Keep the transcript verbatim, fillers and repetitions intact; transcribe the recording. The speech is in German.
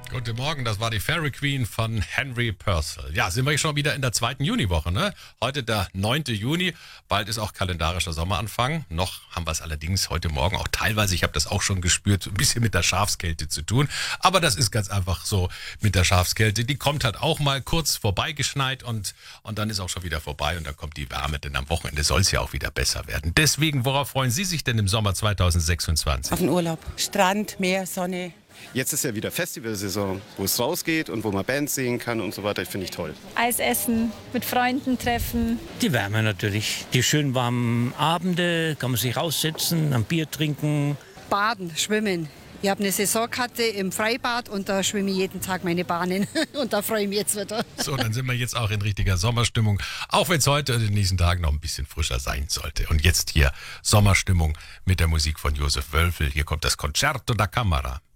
Guten Morgen, das war die Fairy Queen von Henry Purcell. Ja, sind wir schon wieder in der zweiten Juniwoche, ne? Heute der neunte Juni, bald ist auch kalendarischer Sommeranfang. Noch haben wir es allerdings heute Morgen auch teilweise, ich habe das auch schon gespürt, ein bisschen mit der Schafskälte zu tun. Aber das ist ganz einfach so mit der Schafskälte. Die kommt halt auch mal kurz vorbeigeschneit und, und dann ist auch schon wieder vorbei und dann kommt die Wärme, denn am Wochenende soll es ja auch wieder besser werden. Deswegen, worauf freuen Sie sich denn im Sommer zweitausendsechsundzwanzig? Auf den Urlaub. Strand, Meer, Sonne. Jetzt ist ja wieder Festivalsaison, wo es rausgeht und wo man Bands sehen kann und so weiter. Finde ich toll. Eis essen, mit Freunden treffen. Die Wärme natürlich. Die schön warmen Abende, kann man sich raussetzen, ein Bier trinken. Baden, schwimmen. Ich habe eine Saisonkarte im Freibad und da schwimme ich jeden Tag meine Bahnen. Und da freue ich mich jetzt wieder. So, dann sind wir jetzt auch in richtiger Sommerstimmung. Auch wenn es heute in den nächsten Tagen noch ein bisschen frischer sein sollte. Und jetzt hier Sommerstimmung mit der Musik von Josef Wölfel. Hier kommt das Concerto da Camera.